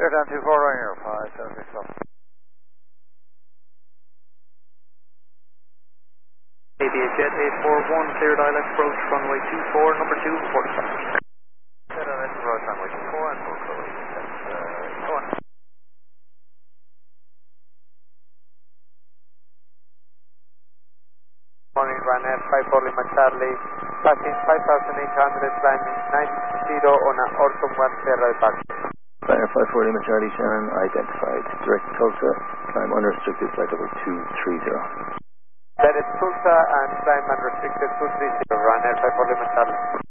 Clear down 24 right here, 576 up. ABHZ 841, cleared ILS approach runway 24, number 2, 45. Clear down ILS approach runway 24 and full close. Go on. Morning, Ryanair 5 Lima Charlie, passing 5,800, climbing 90 on a Orton 1 Sierra del Parque. Ryanair 5 Lima Charlie, Shannon, identified. Direct Tulsa, climb unrestricted flight level 230. That is Tulsa and climb unrestricted 230, Ryanair 5 Lima Charlie.